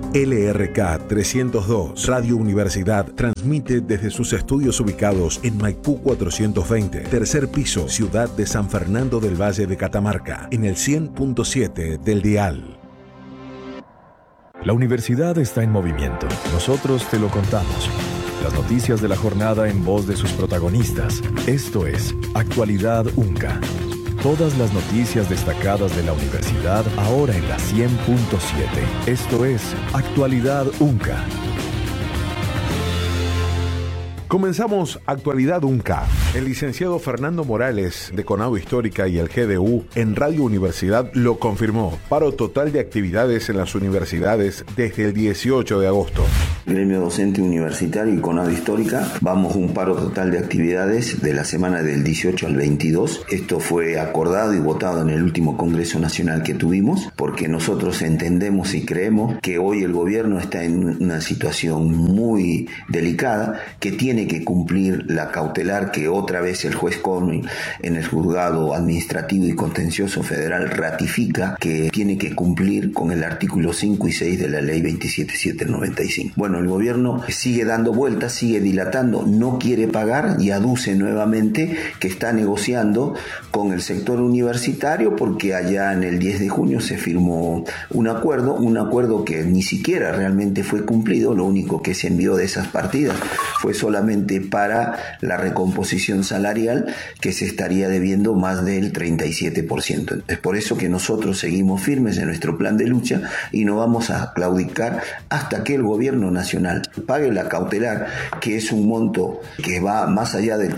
LRK 302, Radio Universidad, transmite desde sus estudios ubicados en Maipú 420, tercer piso, ciudad de San Fernando del Valle de Catamarca, en el 100.7 del dial. La universidad está en movimiento. Nosotros te lo contamos. Las noticias de la jornada en voz de sus protagonistas. Esto es Actualidad UNCA. Todas las noticias destacadas de la universidad ahora en la 100.7. Esto es Actualidad UNCA. Comenzamos Actualidad UNCA. El licenciado Fernando Morales, de Conado Histórica y el GDU, en Radio Universidad lo confirmó. Paro total de actividades en las universidades desde el 18 de agosto. Gremio Docente Universitario y Conado Histórica, vamos un paro total de actividades de la semana del 18 al 22. Esto fue acordado y votado en el último Congreso Nacional que tuvimos, porque nosotros entendemos y creemos que hoy el gobierno está en una situación muy delicada, que tiene que cumplir la cautelar que otra vez el juez Cornwell en el juzgado administrativo y contencioso federal ratifica que tiene que cumplir con el artículo 5 y 6 de la ley 27795. Bueno, el gobierno sigue dando vueltas, sigue dilatando, no quiere pagar y aduce nuevamente que está negociando con el sector universitario porque allá en el 10 de junio se firmó un acuerdo que ni siquiera realmente fue cumplido. Lo único que se envió de esas partidas fue solamente para la recomposición salarial, que se estaría debiendo más del 37%. Es por eso que nosotros seguimos firmes en nuestro plan de lucha y no vamos a claudicar hasta que el gobierno nacional pague la cautelar, que es un monto que va más allá del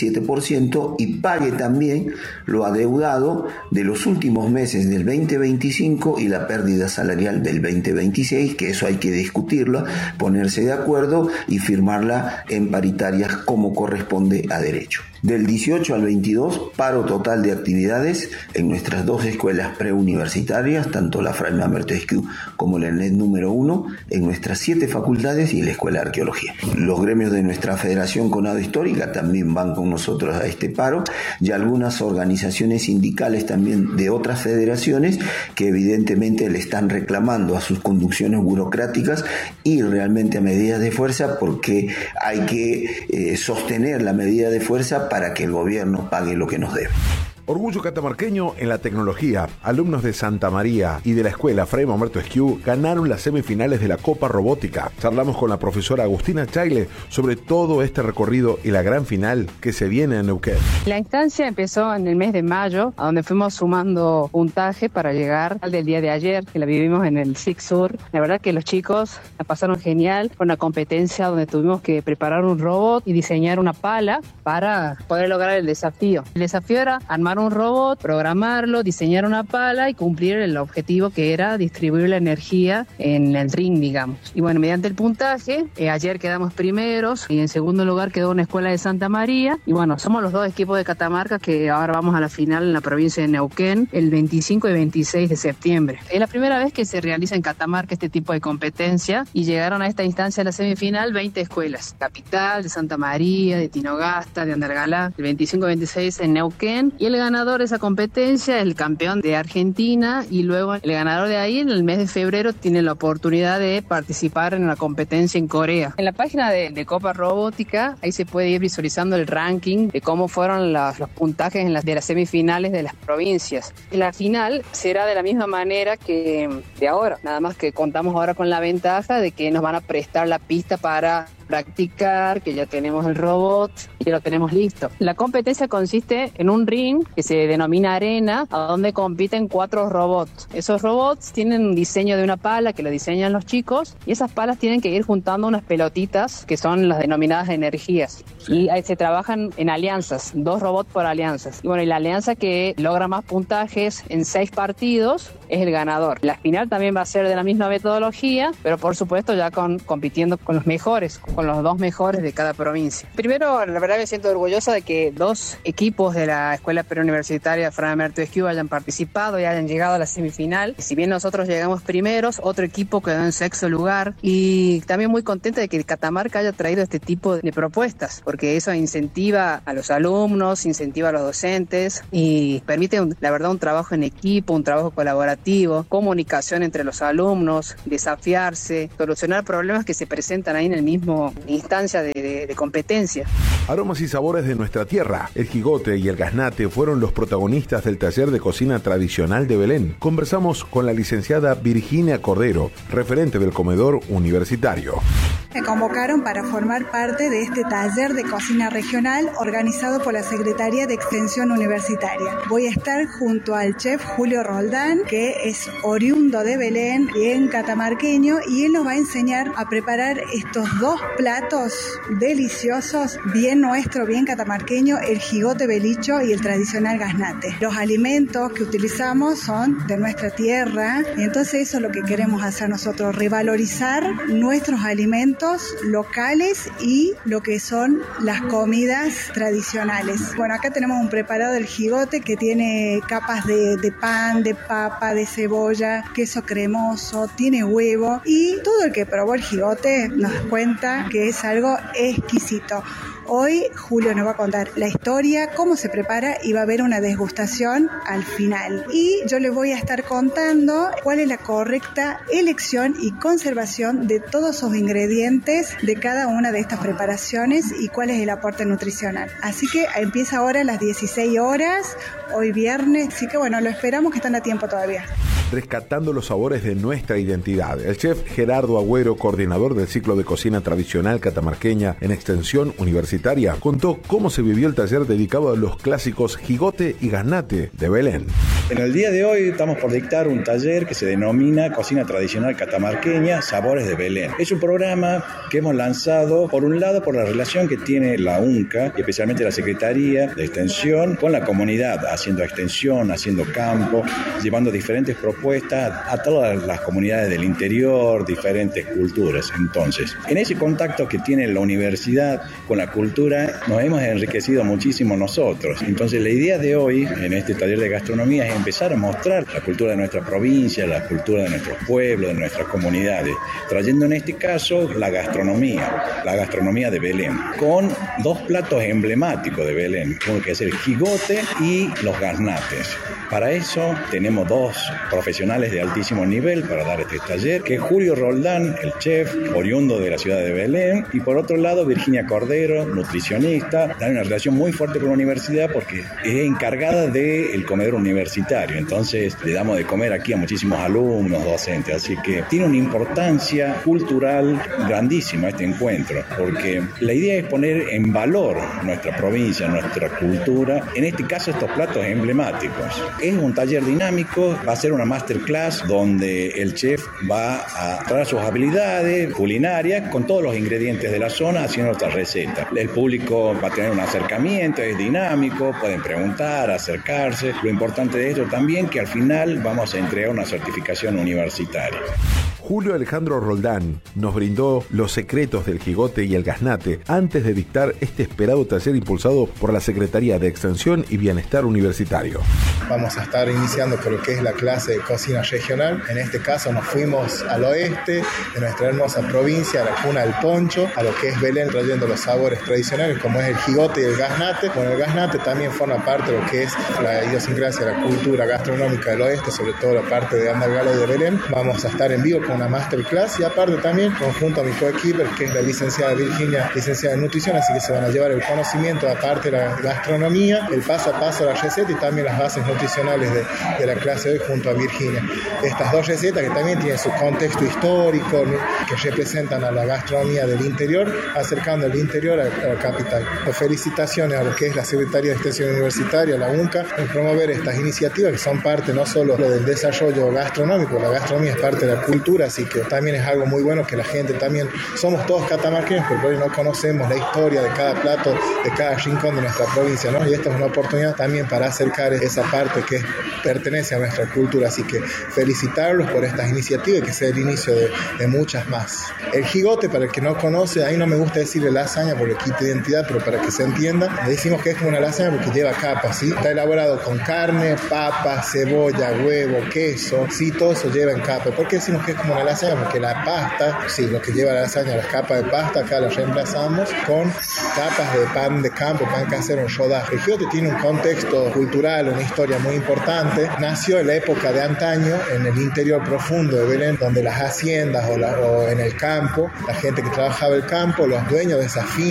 37%, y pague también lo adeudado de los últimos meses del 2025 y la pérdida salarial del 2026, que eso hay que discutirlo, ponerse de acuerdo y firmarla en paritarias como corresponde a derecho. Del 18 al 22, paro total de actividades en nuestras dos escuelas preuniversitarias, tanto la Fray Mamerto como la ENED número 1, en nuestras 7 facultades y la Escuela de Arqueología. Los gremios de nuestra Federación Conado Histórica también van con nosotros a este paro, y algunas organizaciones sindicales también de otras federaciones que evidentemente le están reclamando a sus conducciones burocráticas y realmente a medidas de fuerza, porque hay que sostener la medida de fuerza para que el gobierno pague lo que nos debe. Orgullo catamarqueño en la tecnología. Alumnos de Santa María y de la escuela Fray Mamerto ganaron las semifinales de la Copa Robótica. Charlamos con la profesora Agustina Chaile sobre todo este recorrido y la gran final que se viene en Neuquén. La instancia empezó en el mes de mayo, a donde fuimos sumando puntaje para llegar al del día de ayer, que la vivimos en el SIC Sur. La verdad que los chicos la pasaron genial. Fue una competencia donde tuvimos que preparar un robot y diseñar una pala para poder lograr el desafío. El desafío era armar un robot, programarlo, diseñar una pala y cumplir el objetivo, que era distribuir la energía en el ring, digamos. Y bueno, mediante el puntaje, ayer quedamos primeros y en segundo lugar quedó una escuela de Santa María. Y bueno, somos los dos equipos de Catamarca que ahora vamos a la final en la provincia de Neuquén el 25 y 26 de septiembre. Es la primera vez que se realiza en Catamarca este tipo de competencia y llegaron a esta instancia de la semifinal 20 escuelas. Capital, de Santa María, de Tinogasta, de Andalgalá, el 25 y 26 en Neuquén, y el ganador de esa competencia es el campeón de Argentina, y luego el ganador de ahí en el mes de febrero tiene la oportunidad de participar en la competencia en Corea. En la página de Copa Robótica, ahí se puede ir visualizando el ranking de cómo fueron los puntajes de las semifinales de las provincias. La final será de la misma manera que de ahora, nada más que contamos ahora con la ventaja de que nos van a prestar la pista para practicar, que ya tenemos el robot y que lo tenemos listo. La competencia consiste en un ring que se denomina arena, a donde compiten 4 robots. Esos robots tienen un diseño de una pala que lo diseñan los chicos, y esas palas tienen que ir juntando unas pelotitas que son las denominadas energías. Y ahí se trabajan en alianzas, 2 robots por alianzas. Y bueno, y la alianza que logra más puntajes en 6 partidos es el ganador. La final también va a ser de la misma metodología, pero por supuesto ya compitiendo con los mejores. con los 2 mejores de cada provincia. Primero, la verdad me siento orgullosa de que 2 equipos de la Escuela Preuniversitaria Fray Humberto Esquiu hayan participado y hayan llegado a la semifinal. Si bien nosotros llegamos primeros, otro equipo quedó en 6º lugar, y también muy contenta de que Catamarca haya traído este tipo de propuestas, porque eso incentiva a los alumnos, incentiva a los docentes y permite, la verdad, un trabajo en equipo, un trabajo colaborativo, comunicación entre los alumnos, desafiarse, solucionar problemas que se presentan ahí en el mismo instancia de competencia. Aromas y sabores de nuestra tierra. El jigote y el gaznate fueron los protagonistas del taller de cocina tradicional de Belén. Conversamos con la licenciada Virginia Cordero, referente del comedor universitario. Me convocaron para formar parte de este taller de cocina regional organizado por la Secretaría de Extensión Universitaria. Voy a estar junto al chef Julio Roldán, que es oriundo de Belén, bien catamarqueño, y él nos va a enseñar a preparar estos 2 platos deliciosos, bien nuestro, bien catamarqueño, el jigote belicho y el tradicional gaznate. Los alimentos que utilizamos son de nuestra tierra, y entonces eso es lo que queremos hacer nosotros, revalorizar nuestros alimentos locales y lo que son las comidas tradicionales. Bueno, acá tenemos un preparado del jigote que tiene capas de pan, de papa, de cebolla, queso cremoso, tiene huevo, y todo el que probó el jigote nos cuenta que es algo exquisito. Hoy Julio nos va a contar la historia, cómo se prepara, y va a haber una degustación al final. Y yo les voy a estar contando cuál es la correcta elección y conservación de todos esos ingredientes de cada una de estas preparaciones y cuál es el aporte nutricional. Así que empieza ahora a las 16 horas, hoy viernes, así que bueno, lo esperamos, que están a tiempo todavía. Rescatando los sabores de nuestra identidad. El chef Gerardo Agüero, coordinador del ciclo de cocina tradicional catamarqueña en Extensión Universitaria, contó cómo se vivió el taller dedicado a los clásicos jigote y gaznate de Belén. En el día de hoy estamos por dictar un taller que se denomina Cocina Tradicional Catamarqueña, Sabores de Belén. Es un programa que hemos lanzado, por un lado, por la relación que tiene la UNCA, y especialmente la Secretaría de Extensión, con la comunidad, haciendo extensión, haciendo campo, llevando diferentes propuestas a todas las comunidades del interior, diferentes culturas. Entonces, en ese contacto que tiene la universidad con la cultura, nos hemos enriquecido muchísimo nosotros. Entonces, la idea de hoy, en este taller de gastronomía, es empezar a mostrar la cultura de nuestra provincia, la cultura de nuestros pueblos, de nuestras comunidades, trayendo en este caso la gastronomía de Belén, con 2 platos emblemáticos de Belén, como que es el jigote y los gaznates. Para eso tenemos 2 profesionales de altísimo nivel para dar este taller, que es Julio Roldán, el chef, oriundo de la ciudad de Belén, y por otro lado Virginia Cordero, nutricionista. Tiene una relación muy fuerte con la universidad porque es encargada del comedor universitario, entonces le damos de comer aquí a muchísimos alumnos, docentes, así que tiene una importancia cultural grandísima este encuentro, porque la idea es poner en valor nuestra provincia, nuestra cultura, en este caso estos platos emblemáticos. Es un taller dinámico, va a ser una masterclass donde el chef va a traer sus habilidades culinarias con todos los ingredientes de la zona haciendo nuestras recetas. El público va a tener un acercamiento, es dinámico, pueden preguntar, acercarse. Lo importante de esto también que al final vamos a entregar una certificación universitaria. Julio Alejandro Roldán nos brindó los secretos del jigote y el gaznate antes de dictar este esperado taller impulsado por la Secretaría de Extensión y Bienestar Universitario. Vamos a estar iniciando por lo que es la clase de cocina regional. En este caso nos fuimos al oeste de nuestra hermosa provincia, a la cuna del poncho, a lo que es Belén, trayendo los sabores tradicionales como es el jigote y el gaznate. Bueno, el gaznate también forma parte de lo que es la idiosincrasia, la cultura gastronómica del oeste, sobre todo la parte de Andalgalá y de Belén. Vamos a estar en vivo con una masterclass y aparte también conjunto a mi coequiper, que es la licenciada Virginia, licenciada en nutrición, así que se van a llevar el conocimiento aparte de la gastronomía, el paso a paso de la receta y también las bases nutricionales de la clase de hoy junto a Virginia. Estas 2 recetas que también tienen su contexto histórico, que representan a la gastronomía del interior, acercando el interior a la capital. Felicitaciones a lo que es la Secretaría de Extensión Universitaria, la UNCA, en promover estas iniciativas que son parte no solo del desarrollo gastronómico, la gastronomía es parte de la cultura, así que también es algo muy bueno que la gente también, somos todos catamarqueños, pero hoy no conocemos la historia de cada plato, de cada rincón de nuestra provincia, ¿no? Y esta es una oportunidad también para acercar esa parte parte que pertenece a nuestra cultura, así que felicitarlos por estas iniciativas y que sea el inicio de muchas más. El jigote, para el que no conoce, ahí no me gusta decirle lasaña porque quita identidad, pero para que se entienda, le decimos que es como una lasaña porque lleva capas, ¿sí? Está elaborado con carne, papa, cebolla, huevo, queso, sí, todo eso lleva en capa. ¿Por qué decimos que es como una lasaña? Porque la pasta, sí, lo que lleva la lasaña, las capas de pasta, acá las reemplazamos con capas de pan de campo, pan casero en rodaje. El jigote tiene un contexto cultural, una historia muy importante. Nació en la época de antaño, en el interior profundo de Belén, donde las haciendas o en el campo, la gente que trabajaba el campo, los dueños de esas fincas,